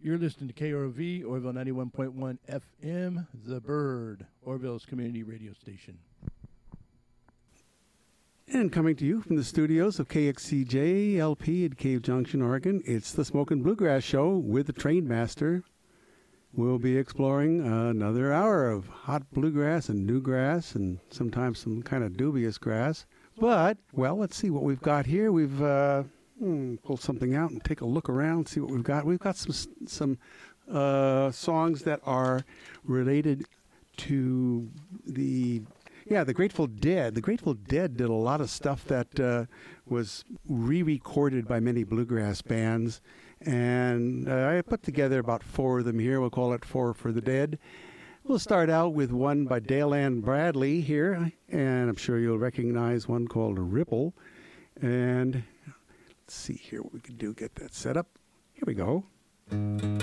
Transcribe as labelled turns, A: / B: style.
A: You're listening to KROV, Orville 91.1 FM, The Bird, Orville's community radio station.
B: And coming to you from the studios of KXCJ LP at Cave Junction, Oregon, it's the Smokin' Bluegrass Show with the Train Master. We'll be exploring another hour of hot bluegrass and new grass and sometimes some kind of dubious grass. But, well, let's see what we've got here. We've pull something out and take a look around, see what we've got. We've got some songs that are related to the Grateful Dead. The Grateful Dead did a lot of stuff that was re-recorded by many bluegrass bands, and I put together about 4 of them here. We'll call it 4 for the Dead. We'll start out with one by Dale Ann Bradley here, and I'm sure you'll recognize one called Ripple. And let's see here what we can do, get that set up. Here we go.